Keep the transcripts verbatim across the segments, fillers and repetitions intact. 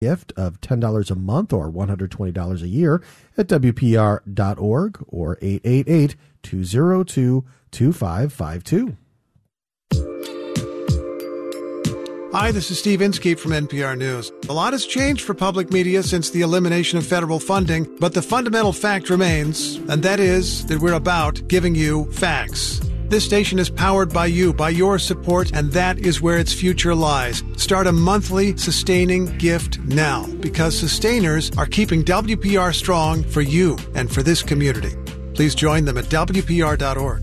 gift of ten dollars a month or one hundred twenty dollars a year at W P R dot org or eight eight eight, two zero two, two five five two. Hi, this is Steve Inskeep from N P R News. A lot has changed for public media since the elimination of federal funding, but the fundamental fact remains, and that is that we're about giving you facts. This station is powered by you, by your support, and that is where its future lies. Start a monthly sustaining gift now, because sustainers are keeping W P R strong for you and for this community. Please join them at W P R dot org.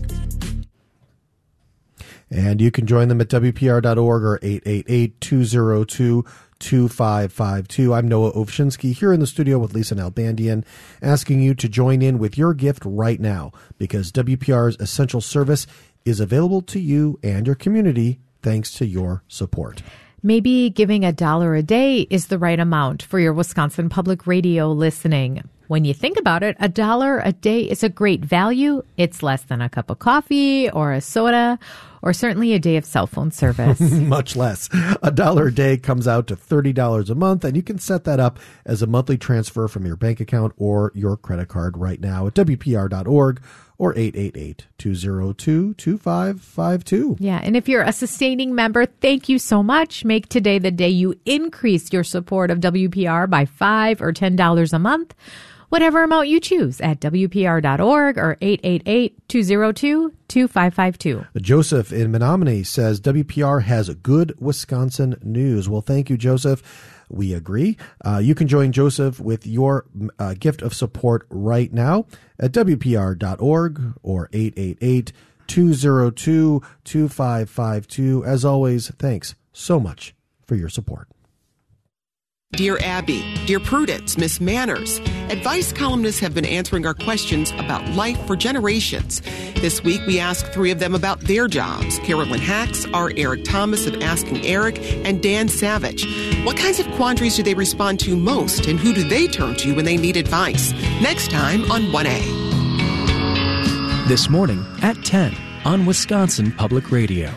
And you can join them at W P R dot org or eight eight eight, two zero two, two five five two. I'm Noah Ovchinsky here in the studio with Lisa Nalbandian, asking you to join in with your gift right now, because W P R's essential service is available to you and your community thanks to your support. Maybe giving a dollar a day is the right amount for your Wisconsin Public Radio listening. When you think about it, a dollar a day is a great value. It's less than a cup of coffee or a soda or certainly a day of cell phone service. Much less. A dollar a day comes out to thirty dollars a month, and you can set that up as a monthly transfer from your bank account or your credit card right now at W P R dot org or eight eight eight, two zero two, two five five two. Yeah, and if you're a sustaining member, thank you so much. Make today the day you increase your support of W P R by five dollars or ten dollars a month. Whatever amount you choose at W P R dot org or eight eight eight, two zero two, two five five two. Joseph in Menominee says W P R has good Wisconsin news. Well, thank you, Joseph. We agree. Uh, you can join Joseph with your uh, gift of support right now at W P R dot org or eight eight eight, two zero two, two five five two. As always, thanks so much for your support. Dear Abby, Dear Prudence, Miss Manners, advice columnists have been answering our questions about life for generations. This week, we asked three of them about their jobs. Carolyn Hacks, R. Eric Thomas of Asking Eric, and Dan Savage. What kinds of quandaries do they respond to most, and who do they turn to when they need advice? Next time on one A. This morning at ten on Wisconsin Public Radio.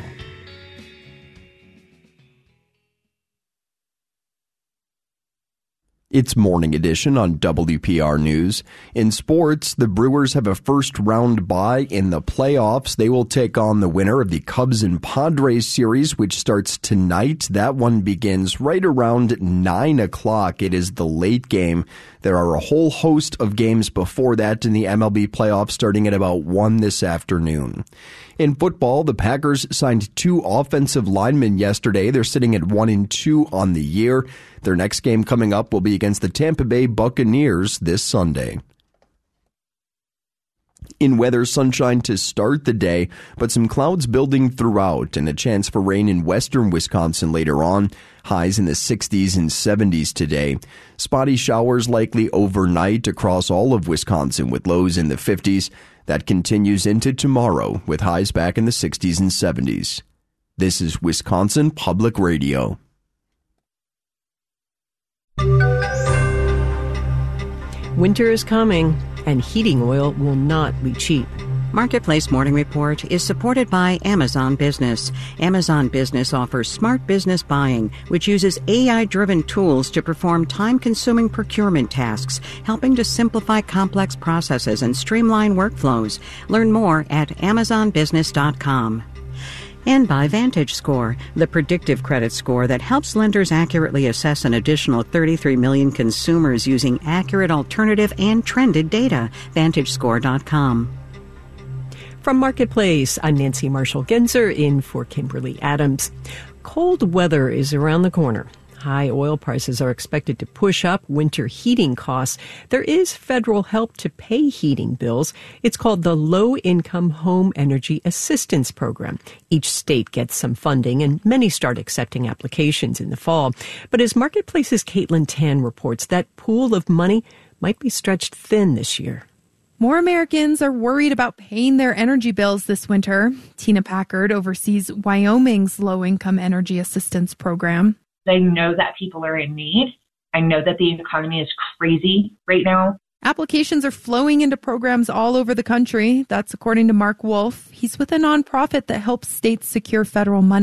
It's Morning Edition on W P R News. In sports, the Brewers have a first-round bye in the playoffs. They will take on the winner of the Cubs and Padres series, which starts tonight. That one begins right around nine o'clock. It is the late game. There are a whole host of games before that in the M L B playoffs starting at about one this afternoon. In football, the Packers signed two offensive linemen yesterday. They're sitting at one and two on the year. Their next game coming up will be against the Tampa Bay Buccaneers this Sunday. In weather, sunshine to start the day, but some clouds building throughout and a chance for rain in western Wisconsin later on. Highs in the sixties and seventies today. Spotty showers likely overnight across all of Wisconsin with lows in the fifties. That continues into tomorrow with highs back in the sixties and seventies. This is Wisconsin Public Radio. Winter is coming, and heating oil will not be cheap. Marketplace Morning Report is supported by Amazon Business. Amazon Business offers smart business buying, which uses A I-driven tools to perform time-consuming procurement tasks, helping to simplify complex processes and streamline workflows. Learn more at amazon business dot com. And by VantageScore, the predictive credit score that helps lenders accurately assess an additional thirty-three million consumers using accurate alternative and trended data. vantage score dot com. From Marketplace, I'm Nancy Marshall-Genzer in for Kimberly Adams. Cold weather is around the corner. High oil prices are expected to push up winter heating costs. There is federal help to pay heating bills. It's called the Low-Income Home Energy Assistance Program. Each state gets some funding, and many start accepting applications in the fall. But as Marketplace's Caitlin Tan reports, that pool of money might be stretched thin this year. More Americans are worried about paying their energy bills this winter. Tina Packard oversees Wyoming's Low-Income Energy Assistance Program. They know that people are in need. I know that the economy is crazy right now. Applications are flowing into programs all over the country. That's according to Mark Wolf. He's with a nonprofit that helps states secure federal money.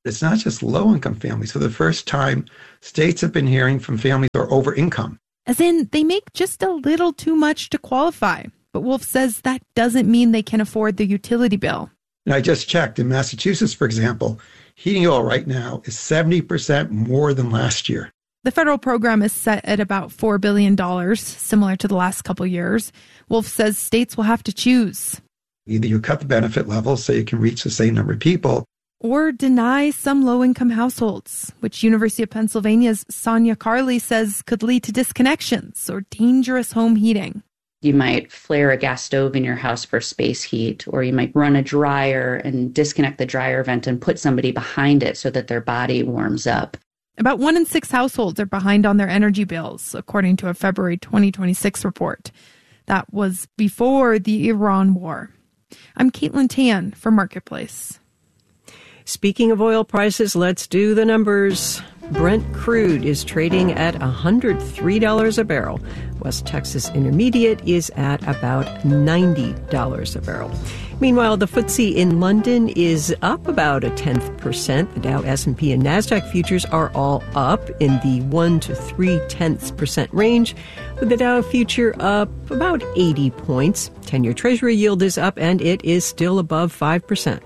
It's not just low-income families. For the first time, states have been hearing from families who are over-income. As in, they make just a little too much to qualify. But Wolf says that doesn't mean they can afford the utility bill. And I just checked. In Massachusetts, for example, heating oil right now is seventy percent more than last year. The federal program is set at about four billion dollars, similar to the last couple years. Wolf says states will have to choose. Either you cut the benefit levels so you can reach the same number of people, or deny some low-income households, which University of Pennsylvania's Sonia Carley says could lead to disconnections or dangerous home heating. You might flare a gas stove in your house for space heat, or you might run a dryer and disconnect the dryer vent and put somebody behind it so that their body warms up. About one in six households are behind on their energy bills, according to a February twenty twenty-six report. That was before the Iran war. I'm Caitlin Tan for Marketplace. Speaking of oil prices, let's do the numbers. Brent crude is trading at one hundred three dollars a barrel. West Texas Intermediate is at about ninety dollars a barrel. Meanwhile, the F T S E in London is up about a tenth percent. The Dow, S and P, and NASDAQ futures are all up in the one to three tenths percent range, with the Dow future up about eighty points. ten-year Treasury yield is up, and it is still above five percent.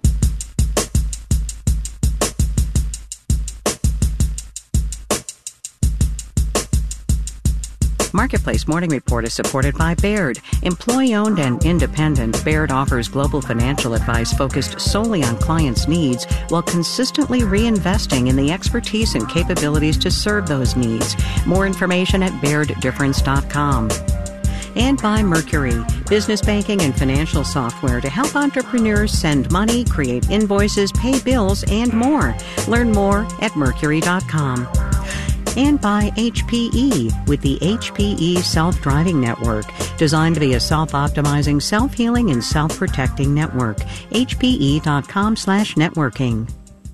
Marketplace Morning Report is supported by Baird. Employee-owned and independent, Baird offers global financial advice focused solely on clients' needs while consistently reinvesting in the expertise and capabilities to serve those needs. More information at baird difference dot com. And by Mercury, business banking and financial software to help entrepreneurs send money, create invoices, pay bills, and more. Learn more at mercury dot com. And by H P E with the H P E Self-Driving Network, designed to be a self-optimizing, self-healing, and self-protecting network. H P E dot com slash networking.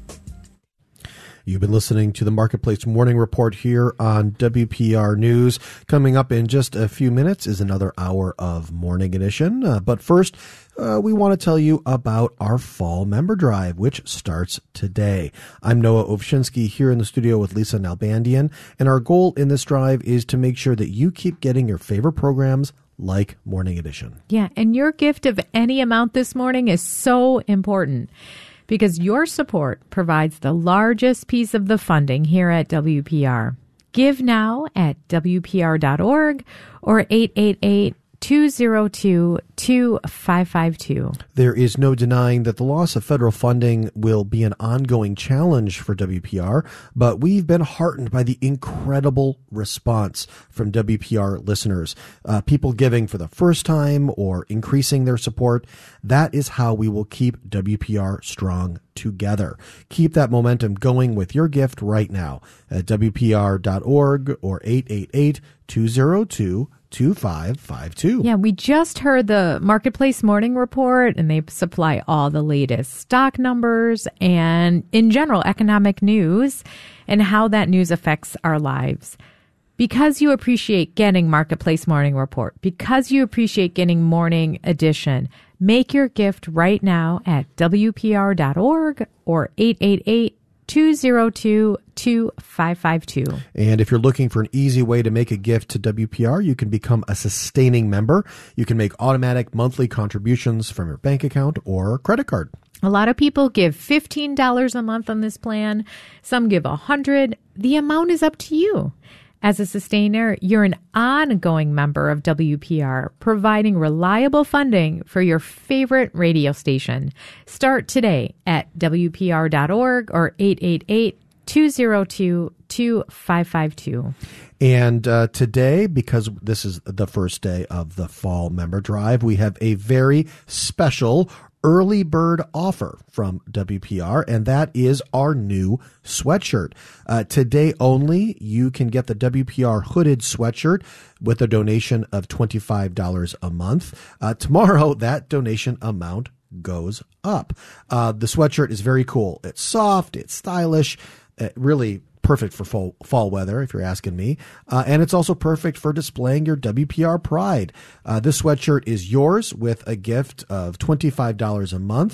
You've been listening to the Marketplace Morning Report here on W P R News. Coming up in just a few minutes is another hour of Morning Edition. Uh, but first, uh, we want to tell you about our Fall Member Drive, which starts today. I'm Noah Ovchinsky here in the studio with Lisa Nalbandian, and our goal in this drive is to make sure that you keep getting your favorite programs like Morning Edition. Yeah, and your gift of any amount this morning is so important, because your support provides the largest piece of the funding here at W P R. Give now at W P R dot org or eight eight eight, two zero two, two five five two. There is no denying that the loss of federal funding will be an ongoing challenge for W P R, but we've been heartened by the incredible response from W P R listeners. Uh, people giving for the first time or increasing their support. That is how we will keep W P R strong together. Keep that momentum going with your gift right now at W P R dot org or eight eight eight, two zero two, two five five two. Yeah, we just heard the Marketplace Morning Report, and they supply all the latest stock numbers and, in general, economic news and how that news affects our lives. Because you appreciate getting Marketplace Morning Report, because you appreciate getting Morning Edition, make your gift right now at W P R dot org or eight eight eight, two zero two, two five five two. And if you're looking for an easy way to make a gift to W P R, you can become a sustaining member. You can make automatic monthly contributions from your bank account or credit card. A lot of people give fifteen dollars a month on this plan. Some give one hundred dollars. The amount is up to you. As a sustainer, you're an ongoing member of W P R, providing reliable funding for your favorite radio station. Start today at W P R dot org or eight eight eight, two zero two, two five five two. And uh, today, because this is the first day of the Fall Member Drive, we have a very special early bird offer from W P R, and that is our new sweatshirt. Uh, today only, you can get the W P R hooded sweatshirt with a donation of twenty-five dollars a month. Uh, tomorrow, that donation amount goes up. Uh, the sweatshirt is very cool. It's soft, it's stylish, it really perfect for fall, fall weather, if you're asking me. Uh, and it's also perfect for displaying your W P R pride. Uh, this sweatshirt is yours with a gift of twenty-five dollars a month.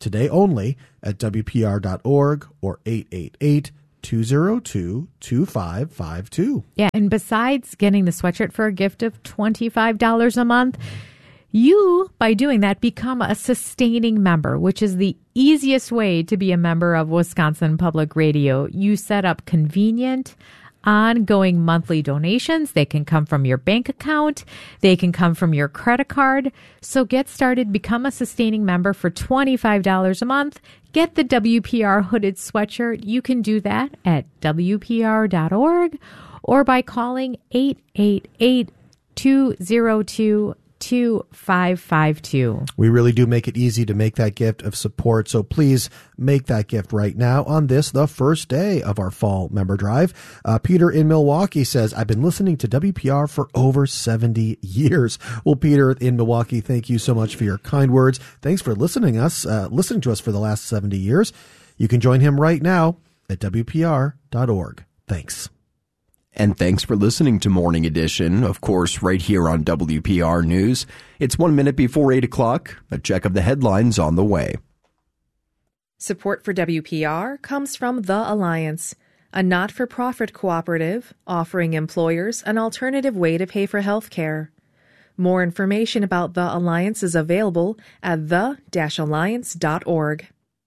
today only at W P R dot org or eight eight eight, two oh two, two five five two. Yeah, and besides getting the sweatshirt for a gift of twenty-five dollars a month, you, by doing that, become a sustaining member, which is the easiest way to be a member of Wisconsin Public Radio. You set up convenient, ongoing monthly donations. They can come from your bank account. They can come from your credit card. So get started. Become a sustaining member for twenty-five dollars a month. Get the W P R hooded sweatshirt. You can do that at W P R dot org or by calling eight eight eight, two oh two, two five five two. We really do make it easy to make that gift of support, so please make that gift right now on this, the first day of our fall member drive. Uh, Peter in Milwaukee says, I've been listening to W P R for over seventy years. Well, Peter in Milwaukee, thank you so much for your kind words. Thanks for listening us, uh, listening to us for the last seventy years. You can join him right now at W P R dot org. Thanks. And thanks for listening to Morning Edition, of course, right here on W P R News. It's one minute before eight o'clock. A check of the headlines on the way. Support for W P R comes from The Alliance, a not-for-profit cooperative offering employers an alternative way to pay for health care. More information about The Alliance is available at the dash alliance dot org.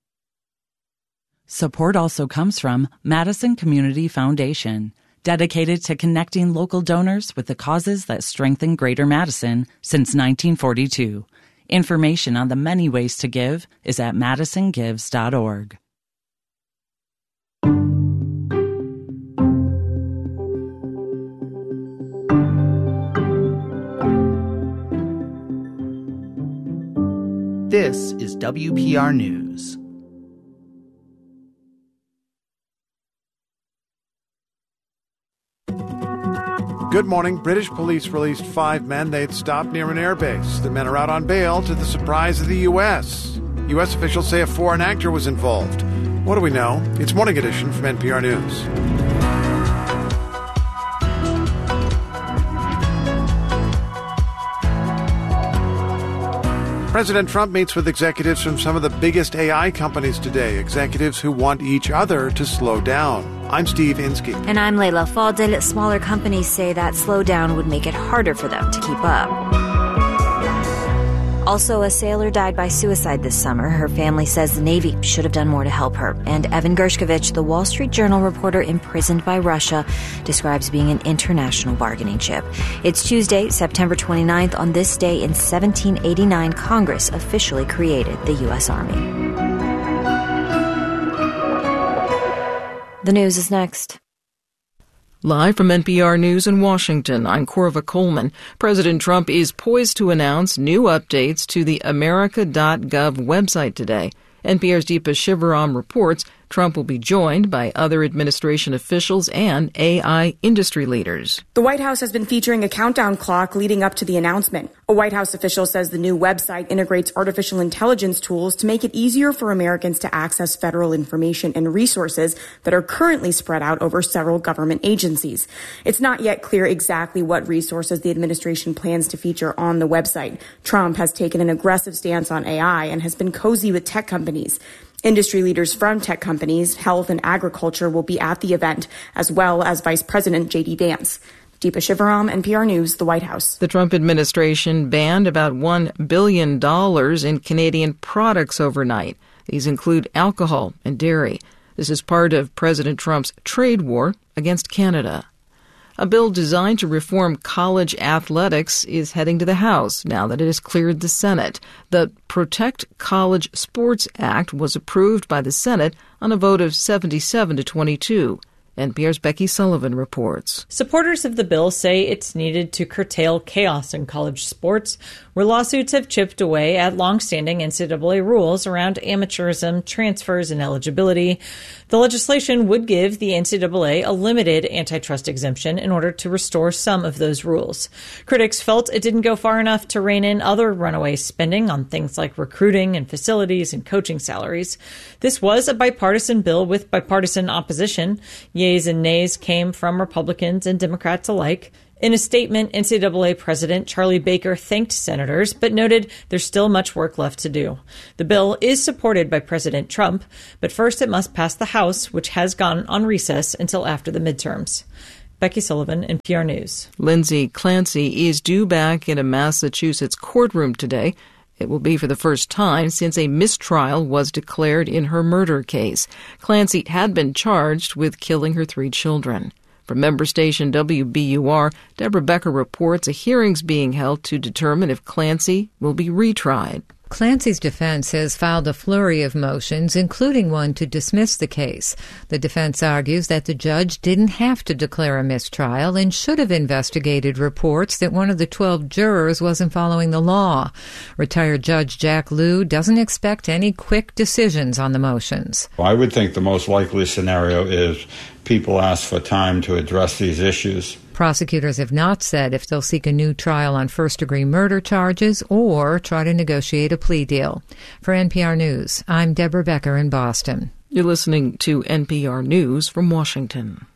Support also comes from Madison Community Foundation, dedicated to connecting local donors with the causes that strengthen Greater Madison since nineteen forty-two. Information on the many ways to give is at madison gives dot org. This is W P R News. Good morning. British police released five men they'd stopped near an airbase. The men are out on bail to the surprise of the U S. U S officials say a foreign actor was involved. What do we know? It's Morning Edition from N P R News. President Trump meets with executives from some of the biggest A I companies today, executives who want each other to slow down. I'm Steve Inskeep. And I'm Layla Faldin. Smaller companies say that slowdown would make it harder for them to keep up. Also, a sailor died by suicide this summer. Her family says the Navy should have done more to help her. And Evan Gershkovich, the Wall Street Journal reporter imprisoned by Russia, describes being an international bargaining chip. It's Tuesday, September twenty-ninth. On this day in seventeen eighty-nine, Congress officially created the U S Army. The news is next. Live from N P R News in Washington, I'm Corva Coleman. President Trump is poised to announce new updates to the America dot gov website today. N P R's Deepa Shivaram reports Trump will be joined by other administration officials and A I industry leaders. The White House has been featuring a countdown clock leading up to the announcement. A White House official says the new website integrates artificial intelligence tools to make it easier for Americans to access federal information and resources that are currently spread out over several government agencies. It's not yet clear exactly what resources the administration plans to feature on the website. Trump has taken an aggressive stance on A I and has been cozy with tech companies. Industry leaders from tech companies, health and agriculture will be at the event, as well as Vice President J D Vance. Deepa Shivaram, N P R News, the White House. The Trump administration banned about one billion dollars in Canadian products overnight. These include alcohol and dairy. This is part of President Trump's trade war against Canada. A bill designed to reform college athletics is heading to the House now that it has cleared the Senate. The Protect College Sports Act was approved by the Senate on a vote of seventy-seven to twenty-two. N P R's Becky Sullivan reports. Supporters of the bill say it's needed to curtail chaos in college sports, where lawsuits have chipped away at longstanding N C double A rules around amateurism, transfers, and eligibility. The legislation would give the N C double A a limited antitrust exemption in order to restore some of those rules. Critics felt it didn't go far enough to rein in other runaway spending on things like recruiting and facilities and coaching salaries. This was a bipartisan bill with bipartisan opposition. Yeas and nays came from Republicans and Democrats alike. In a statement, N C double A President Charlie Baker thanked senators, but noted there's still much work left to do. The bill is supported by President Trump, but first it must pass the House, which has gone on recess until after the midterms. Becky Sullivan, N P R News. Lindsay Clancy is due back in a Massachusetts courtroom today. It will be for the first time since a mistrial was declared in her murder case. Clancy had been charged with killing her three children. From member station W B U R, Deborah Becker reports a hearing's being held to determine if Clancy will be retried. Clancy's defense has filed a flurry of motions, including one to dismiss the case. The defense argues that the judge didn't have to declare a mistrial and should have investigated reports that one of the twelve jurors wasn't following the law. Retired Judge Jack Lew doesn't expect any quick decisions on the motions. I would think the most likely scenario is people ask for time to address these issues. Prosecutors have not said if they'll seek a new trial on first-degree murder charges or try to negotiate a plea deal. For N P R News, I'm Deborah Becker in Boston. You're listening to N P R News from Washington.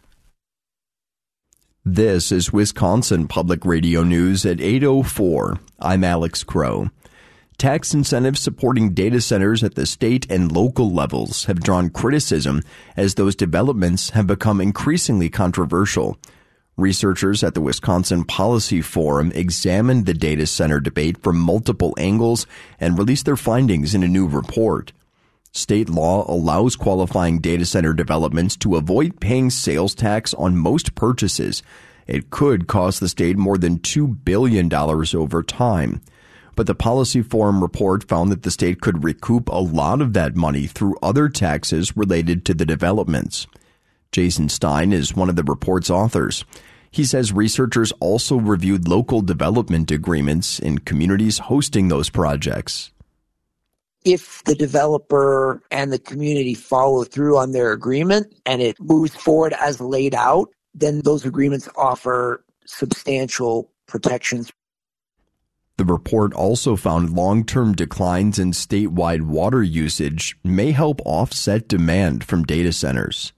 This is Wisconsin Public Radio News at eight oh four. I'm Alex Crow. Tax incentives supporting data centers at the state and local levels have drawn criticism as those developments have become increasingly controversial. Researchers at the Wisconsin Policy Forum examined the data center debate from multiple angles and released their findings in a new report. State law allows qualifying data center developments to avoid paying sales tax on most purchases. It could cost the state more than two billion dollars over time. But the Policy Forum report found that the state could recoup a lot of that money through other taxes related to the developments. Jason Stein is one of the report's authors. He says researchers also reviewed local development agreements in communities hosting those projects. If the developer and the community follow through on their agreement and it moves forward as laid out, then those agreements offer substantial protections. The report also found long-term declines in statewide water usage may help offset demand from data centers.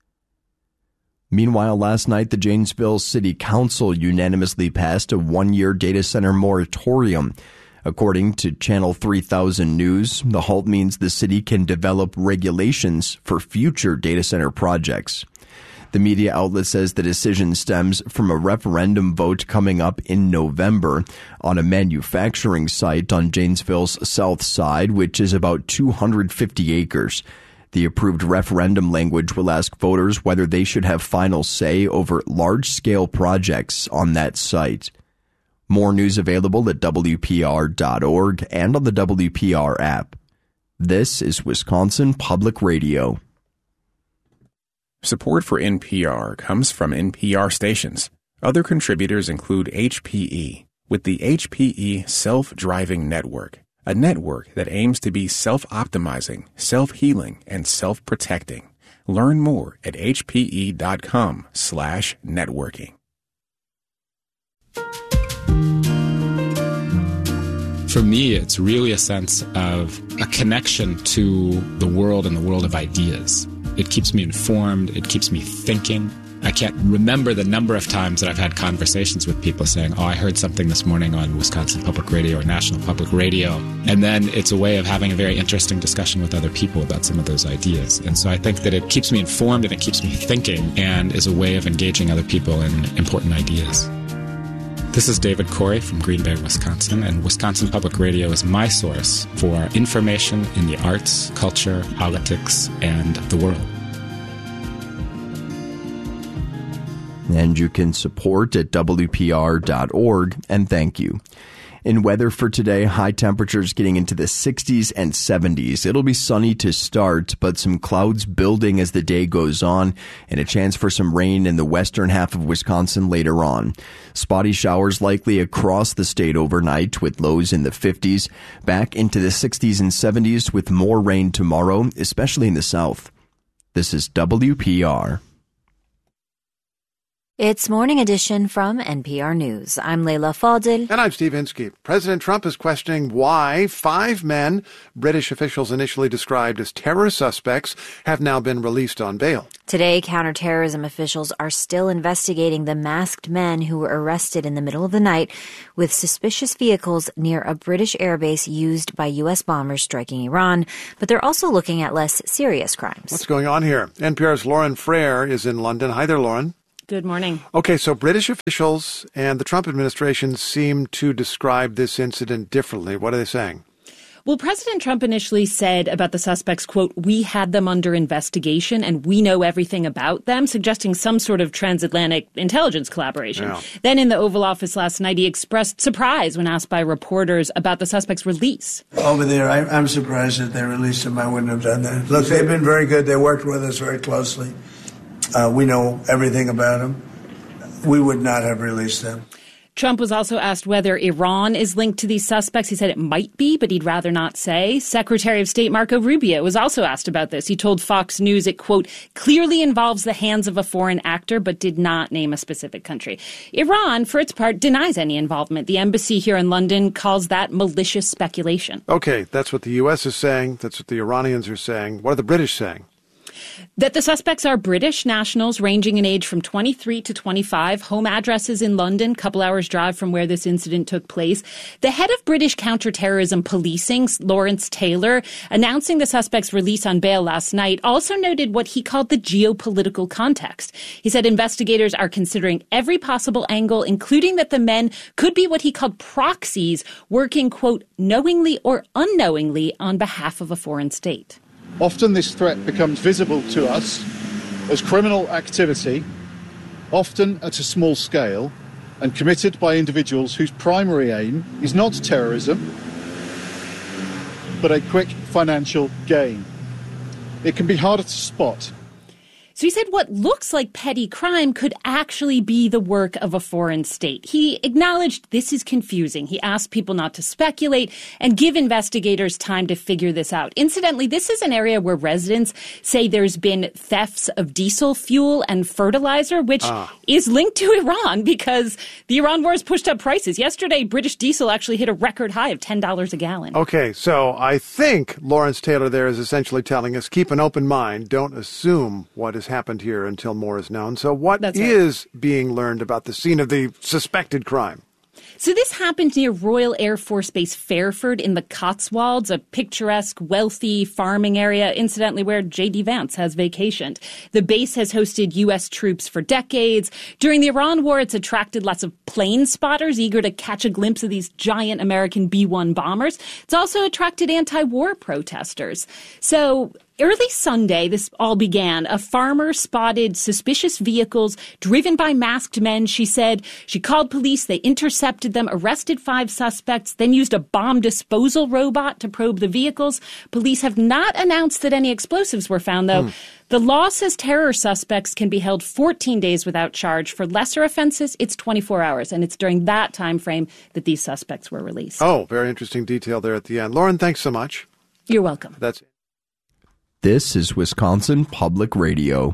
Meanwhile, last night, the Janesville City Council unanimously passed a one-year data center moratorium. According to Channel three thousand News, the halt means the city can develop regulations for future data center projects. The media outlet says the decision stems from a referendum vote coming up in November on a manufacturing site on Janesville's south side, which is about two hundred fifty acres. The approved referendum language will ask voters whether they should have final say over large-scale projects on that site. More news available at W P R dot org and on the W P R app. This is Wisconsin Public Radio. Support for N P R comes from N P R stations. Other contributors include H P E, with the H P E Self-Driving Network, a network that aims to be self-optimizing, self-healing, and self-protecting. Learn more at H P E dot com slash networking. For me, it's really a sense of a connection to the world and the world of ideas. It keeps me informed. It keeps me thinking. I can't remember the number of times that I've had conversations with people saying, oh, I heard something this morning on Wisconsin Public Radio or National Public Radio. And then it's a way of having a very interesting discussion with other people about some of those ideas. And so I think that it keeps me informed and it keeps me thinking and is a way of engaging other people in important ideas. This is David Corey from Green Bay, Wisconsin, and Wisconsin Public Radio is my source for information in the arts, culture, politics, and the world. And you can support at W P R dot org, and thank you. In weather for today, high temperatures getting into the sixties and seventies. It'll be sunny to start, but some clouds building as the day goes on, and a chance for some rain in the western half of Wisconsin later on. Spotty showers likely across the state overnight, with lows in the fifties, back into the sixties and seventies with more rain tomorrow, especially in the south. This is W P R. It's Morning Edition from N P R News. I'm Leila Fadil. And I'm Steve Inskeep. President Trump is questioning why five men British officials initially described as terror suspects have now been released on bail. Today, counterterrorism officials are still investigating the masked men who were arrested in the middle of the night with suspicious vehicles near a British airbase used by U S bombers striking Iran. But they're also looking at less serious crimes. What's going on here? N P R's Lauren Frere is in London. Hi there, Lauren. Good morning. Okay, so British officials and the Trump administration seem to describe this incident differently. What are they saying? Well, President Trump initially said about the suspects, quote, "We had them under investigation and we know everything about them," suggesting some sort of transatlantic intelligence collaboration. Yeah. Then in the Oval Office last night, he expressed surprise when asked by reporters about the suspects' release. Over there, I, I'm surprised that they released them. I wouldn't have done that. Look, they've been very good. They worked with us very closely. Uh, we know everything about them. We would not have released them. Trump was also asked whether Iran is linked to these suspects. He said it might be, but he'd rather not say. Secretary of State Marco Rubio was also asked about this. He told Fox News it, quote, clearly involves the hands of a foreign actor, but did not name a specific country. Iran, for its part, denies any involvement. The embassy here in London calls that malicious speculation. Okay, that's what the U S is saying. That's what the Iranians are saying. What are the British saying? That the suspects are British nationals ranging in age from twenty-three to twenty-five, home addresses in London, couple hours drive from where this incident took place. The head of British counterterrorism policing, Lawrence Taylor, announcing the suspects' release on bail last night, also noted what he called the geopolitical context. He said investigators are considering every possible angle, including that the men could be what he called proxies, working, quote, knowingly or unknowingly on behalf of a foreign state. Often this threat becomes visible to us as criminal activity, often at a small scale, and committed by individuals whose primary aim is not terrorism, but a quick financial gain. It can be harder to spot. So he said what looks like petty crime could actually be the work of a foreign state. He acknowledged this is confusing. He asked people not to speculate and give investigators time to figure this out. Incidentally, this is an area where residents say there's been thefts of diesel fuel and fertilizer, which ah. is linked to Iran because the Iran war has pushed up prices. Yesterday, British diesel actually hit a record high of ten dollars a gallon. Okay, so I think Lawrence Taylor there is essentially telling us, keep an open mind, don't assume what is happened here until more is known. So what That's is right. being learned about the scene of the suspected crime? So this happened near Royal Air Force Base Fairford in the Cotswolds, a picturesque, wealthy farming area, incidentally, where J D Vance has vacationed. The base has hosted U S troops for decades. During the Iran war, it's attracted lots of plane spotters eager to catch a glimpse of these giant American B one bombers. It's also attracted anti-war protesters. So early Sunday, this all began. A farmer spotted suspicious vehicles driven by masked men. She said she called police. They intercepted them, arrested five suspects, then used a bomb disposal robot to probe the vehicles. Police have not announced that any explosives were found, though. Hmm. The law says terror suspects can be held fourteen days without charge. For lesser offenses, it's twenty-four hours. And it's during that time frame that these suspects were released. Oh, very interesting detail there at the end. Lauren, thanks so much. You're welcome. That's This is Wisconsin Public Radio.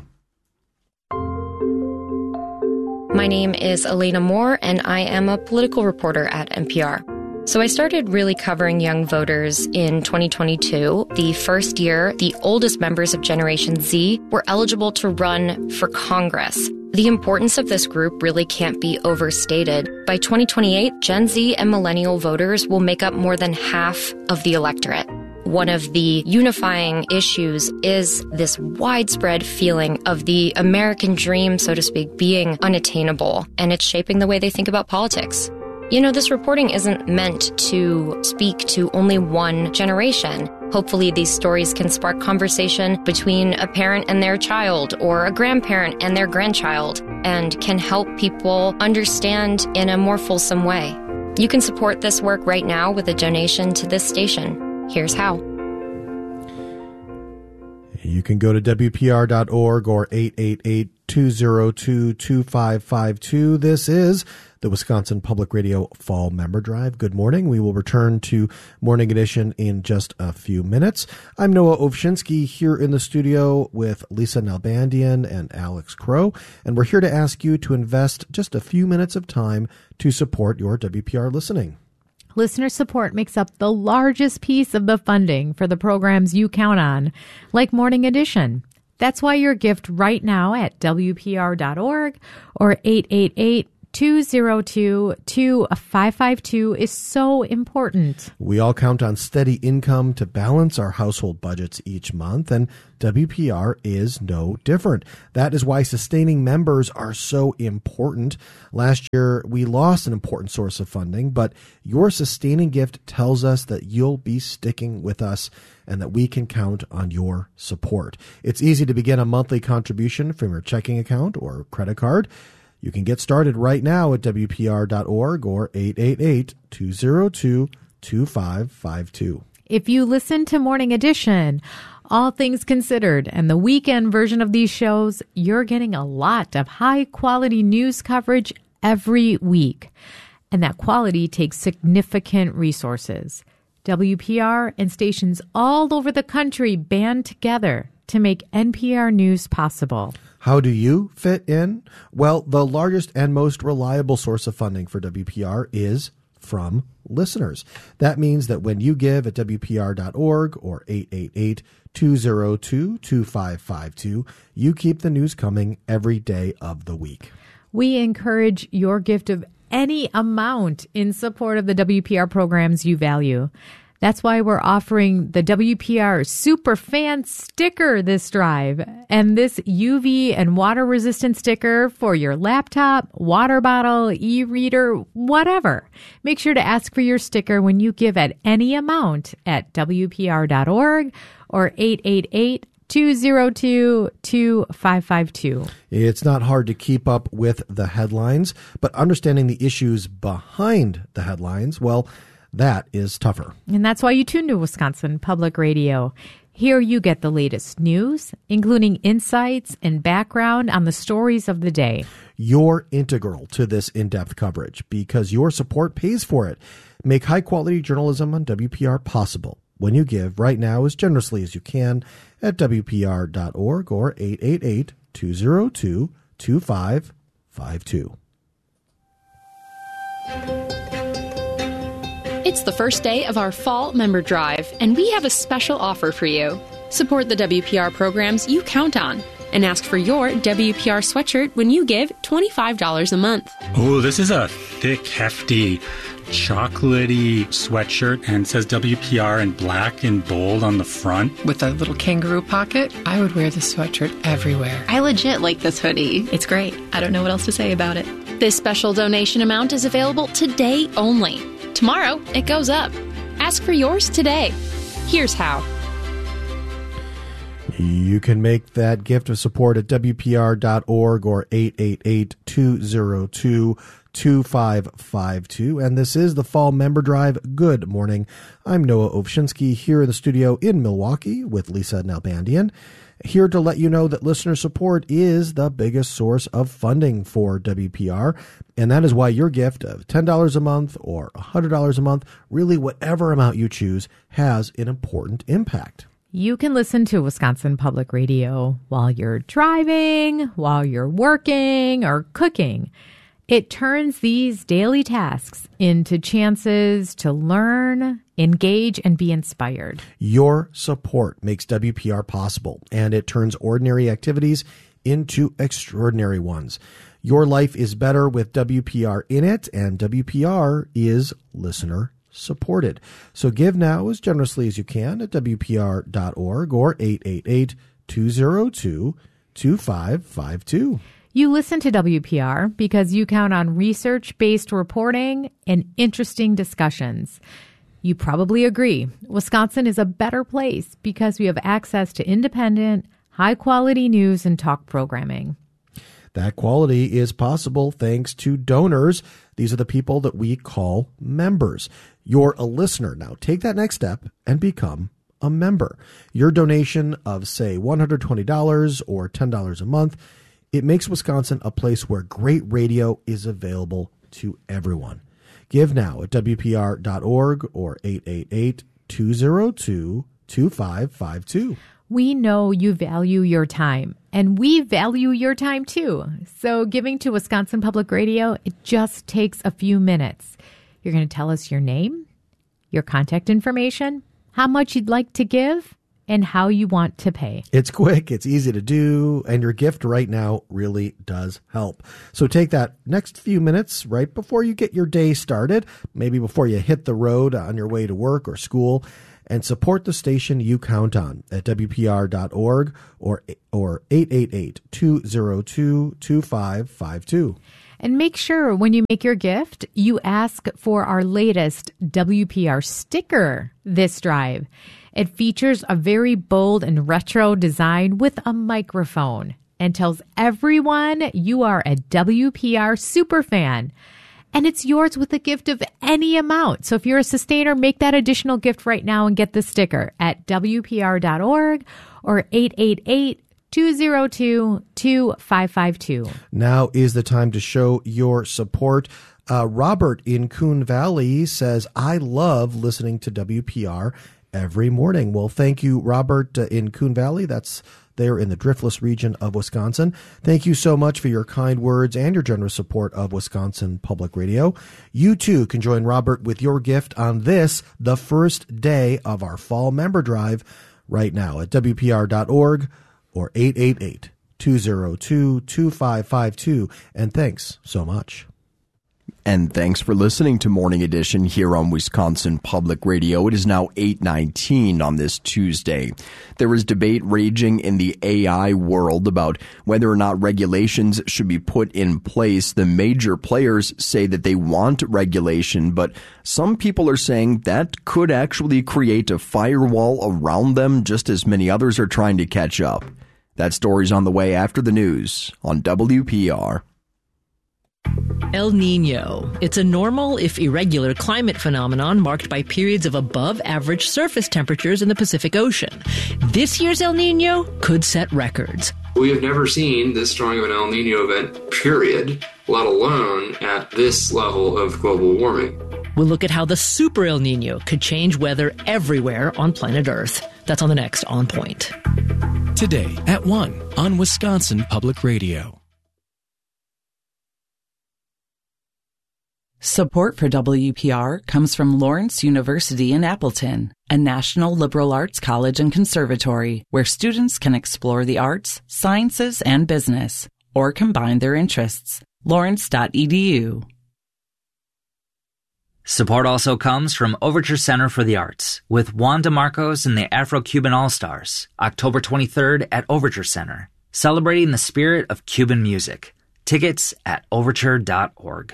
My name is Elena Moore, and I am a political reporter at N P R. So I started really covering young voters in twenty twenty-two. The first year, the oldest members of Generation Z were eligible to run for Congress. The importance of this group really can't be overstated. By twenty twenty-eight, Gen Z and millennial voters will make up more than half of the electorate. One of the unifying issues is this widespread feeling of the American dream, so to speak, being unattainable, and it's shaping the way they think about politics. You know, this reporting isn't meant to speak to only one generation. Hopefully, these stories can spark conversation between a parent and their child or a grandparent and their grandchild and can help people understand in a more fulsome way. You can support this work right now with a donation to this station. Here's how. You can go to W P R dot org or eight eight eight two zero two, two five five two. This is the Wisconsin Public Radio Fall Member Drive. Good morning. We will return to Morning Edition in just a few minutes. I'm Noah Ovchinsky here in the studio with Lisa Nalbandian and Alex Crow, and we're here to ask you to invest just a few minutes of time to support your W P R listening. Listener support makes up the largest piece of the funding for the programs you count on, like Morning Edition. That's why your gift right now at W P R dot org or eight eight eight, two zero two, two five five two is so important. We all count on steady income to balance our household budgets each month, and W P R is no different. That is why sustaining members are so important. Last year, we lost an important source of funding, but your sustaining gift tells us that you'll be sticking with us and that we can count on your support. It's easy to begin a monthly contribution from your checking account or credit card. You can get started right now at W P R dot org or eight eight eight, two zero two, two five five two. If you listen to Morning Edition, All Things Considered, and the weekend version of these shows, you're getting a lot of high-quality news coverage every week. And that quality takes significant resources. W P R and stations all over the country band together to make N P R News possible. How do you fit in? Well, the largest and most reliable source of funding for W P R is from listeners. That means that when you give at W P R dot org or eight eight eight, two zero two, two five five two, you keep the news coming every day of the week. We encourage your gift of any amount in support of the W P R programs you value. That's why we're offering the W P R Super Fan Sticker this drive. And this U V and water-resistant sticker for your laptop, water bottle, e-reader, whatever. Make sure to ask for your sticker when you give at any amount at W P R dot org or eight eight eight, two zero two, two five five two. It's not hard to keep up with the headlines, but understanding the issues behind the headlines, well, that is tougher. And that's why you tune to Wisconsin Public Radio. Here you get the latest news, including insights and background on the stories of the day. You're integral to this in-depth coverage because your support pays for it. Make high-quality journalism on W P R possible when you give right now as generously as you can at W P R dot org or eight eight eight, two zero two, two five five two. It's the first day of our Fall Member Drive, and we have a special offer for you. Support the W P R programs you count on and ask for your W P R sweatshirt when you give twenty-five dollars a month. Oh, this is a thick, hefty, chocolatey sweatshirt and it says W P R in black and bold on the front. With a little kangaroo pocket, I would wear this sweatshirt everywhere. I legit like this hoodie. It's great. I don't know what else to say about it. This special donation amount is available today only. Tomorrow, it goes up. Ask for yours today. Here's how. You can make that gift of support at W P R dot org or eight eight eight, two zero two, two five five two. And this is the Fall Member Drive. Good morning. I'm Noah Ovchinsky here in the studio in Milwaukee with Lisa Nalbandian. Here to let you know that listener support is the biggest source of funding for W P R, and that is why your gift of ten dollars a month or one hundred dollars a month, really whatever amount you choose, has an important impact. You can listen to Wisconsin Public Radio while you're driving, while you're working, or cooking. It turns these daily tasks into chances to learn, engage, and be inspired. Your support makes W P R possible, and it turns ordinary activities into extraordinary ones. Your life is better with W P R in it, and W P R is listener supported. So give now as generously as you can at W P R dot org or eight eight eight, two zero two, two five five two. You listen to W P R because you count on research-based reporting and interesting discussions. You probably agree, Wisconsin is a better place because we have access to independent, high-quality news and talk programming. That quality is possible thanks to donors. These are the people that we call members. You're a listener. Now take that next step and become a member. Your donation of, say, one hundred twenty dollars or ten dollars a month It makes Wisconsin a place where great radio is available to everyone. Give now at W P R dot org or eight eight eight, two zero two, two five five two. We know you value your time, and we value your time too. So giving to Wisconsin Public Radio, it just takes a few minutes. You're going to tell us your name, your contact information, how much you'd like to give, and how you want to pay. It's quick, it's easy to do, and your gift right now really does help. So take that next few minutes right before you get your day started, maybe before you hit the road on your way to work or school, and support the station you count on at W P R dot org or or eight eight eight, two zero two, two five five two. And make sure when you make your gift, you ask for our latest W P R sticker this drive. It features a very bold and retro design with a microphone and tells everyone you are a W P R superfan. And it's yours with a gift of any amount. So if you're a sustainer, make that additional gift right now and get the sticker at W P R dot org or eight eight eight, two zero two, two five five two. Now is the time to show your support. Uh, Robert in Coon Valley says, I love listening to W P R every morning. Well, thank you, Robert, uh, in Coon Valley. That's there in the Driftless region of Wisconsin. Thank you so much for your kind words and your generous support of Wisconsin Public Radio. You too can join Robert with your gift on this, the first day of our fall member drive, right now at W P R dot org or eight eight eight, two zero two, two five five two. And thanks so much. And thanks for listening to Morning Edition here on Wisconsin Public Radio. It is now eight nineteen on this Tuesday. There is debate raging in the A I world about whether or not regulations should be put in place. The major players say that they want regulation, but some people are saying that could actually create a firewall around them, just as many others are trying to catch up. That story's on the way after the news on W P R. El Nino. It's a normal, if irregular, climate phenomenon marked by periods of above-average surface temperatures in the Pacific Ocean. This year's El Nino could set records. We have never seen this strong of an El Nino event, period, let alone at this level of global warming. We'll look at how the Super El Nino could change weather everywhere on planet Earth. That's on the next On Point. Today at one on Wisconsin Public Radio. Support for W P R comes from Lawrence University in Appleton, a national liberal arts college and conservatory where students can explore the arts, sciences, and business, or combine their interests. lawrence dot e d u. Support also comes from Overture Center for the Arts with Juan DeMarcos and the Afro-Cuban All-Stars, October twenty-third at Overture Center, celebrating the spirit of Cuban music. Tickets at overture dot org.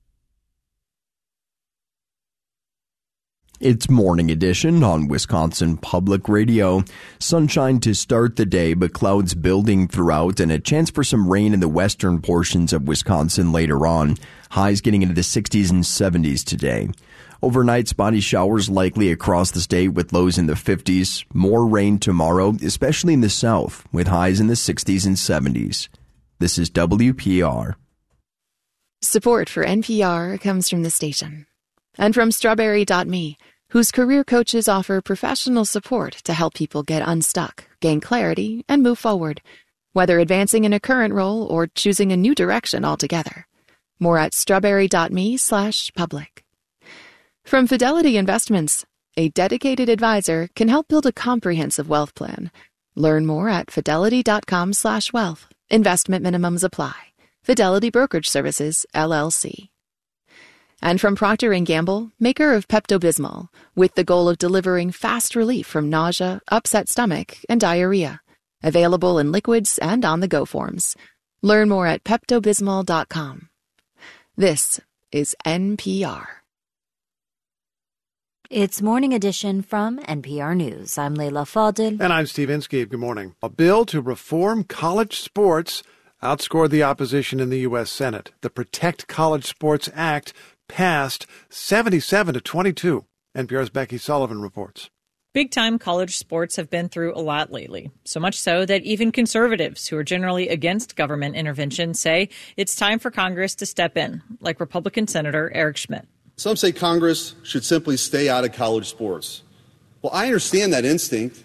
It's Morning Edition on Wisconsin Public Radio. Sunshine to start the day, but clouds building throughout and a chance for some rain in the western portions of Wisconsin later on. Highs getting into the sixties and seventies today. Overnight, spotty showers likely across the state with lows in the fifties. More rain tomorrow, especially in the south, with highs in the sixties and seventies. This is W P R. Support for N P R comes from the station and from Strawberry dot me, whose career coaches offer professional support to help people get unstuck, gain clarity, and move forward, whether advancing in a current role or choosing a new direction altogether. More at strawberry dot me slash public. From Fidelity Investments, a dedicated advisor can help build a comprehensive wealth plan. Learn more at fidelity dot com slash wealth. Investment minimums apply. Fidelity Brokerage Services, L L C. And from Procter and Gamble, maker of Pepto-Bismol, with the goal of delivering fast relief from nausea, upset stomach, and diarrhea. Available in liquids and on-the-go forms. Learn more at pepto bismol dot com. This is N P R. It's Morning Edition from N P R News. I'm Leila Fadil. And I'm Steve Inskeep. Good morning. A bill to reform college sports outscored the opposition in the U S Senate. The Protect College Sports Act passed seventy-seven to twenty-two. N P R's Becky Sullivan reports. Big-time college sports have been through a lot lately, so much so that even conservatives who are generally against government intervention say it's time for Congress to step in, like Republican Senator Eric Schmidt. Some say Congress should simply stay out of college sports. Well, I understand that instinct.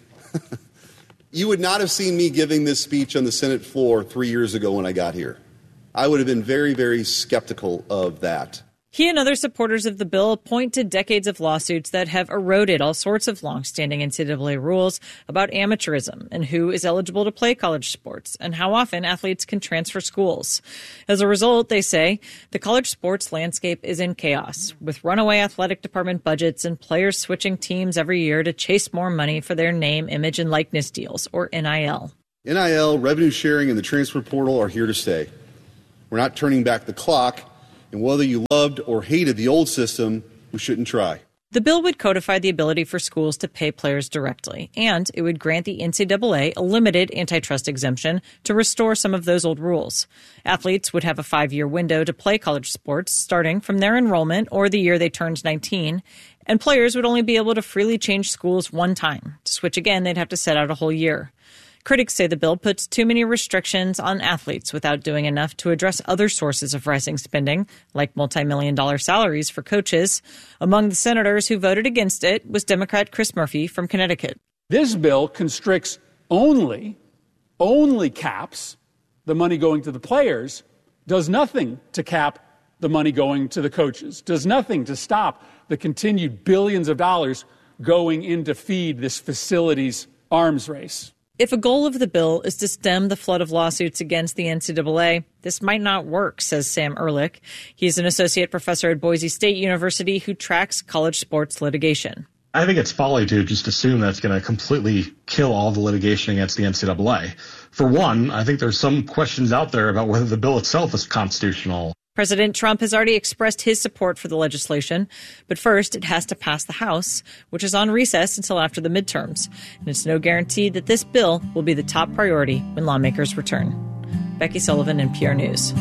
You would not have seen me giving this speech on the Senate floor three years ago when I got here. I would have been very, very skeptical of that. He and other supporters of the bill point to decades of lawsuits that have eroded all sorts of longstanding N C double A rules about amateurism and who is eligible to play college sports and how often athletes can transfer schools. As a result, they say, the college sports landscape is in chaos, with runaway athletic department budgets and players switching teams every year to chase more money for their name, image, and likeness deals, or N I L. N I L, revenue sharing, and the transfer portal are here to stay. We're not turning back the clock. And whether you loved or hated the old system, we shouldn't try. The bill would codify the ability for schools to pay players directly, and it would grant the N C double A a limited antitrust exemption to restore some of those old rules. Athletes would have a five-year window to play college sports, starting from their enrollment or the year they turned nineteen, and players would only be able to freely change schools one time. To switch again, they'd have to set out a whole year. Critics say the bill puts too many restrictions on athletes without doing enough to address other sources of rising spending, like multi-million dollar salaries for coaches. Among the senators who voted against it was Democrat Chris Murphy from Connecticut. This bill constricts only, only caps the money going to the players, does nothing to cap the money going to the coaches, does nothing to stop the continued billions of dollars going in to feed this facility's arms race. If a goal of the bill is to stem the flood of lawsuits against the N C double A, this might not work, says Sam Ehrlich. He's an associate professor at Boise State University who tracks college sports litigation. I think it's folly to just assume that's going to completely kill all the litigation against the N C double A. For one, I think there's some questions out there about whether the bill itself is constitutional. President Trump has already expressed his support for the legislation, but first it has to pass the House, which is on recess until after the midterms. And it's no guarantee that this bill will be the top priority when lawmakers return. Becky Sullivan, N P R News.